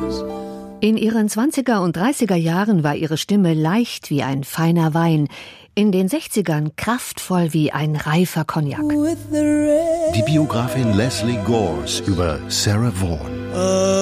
In ihren 20er und 30er Jahren war ihre Stimme leicht wie ein feiner Wein, in den 60ern kraftvoll wie ein reifer Cognac. Die Biografin Lesley Gores über Sarah Vaughan.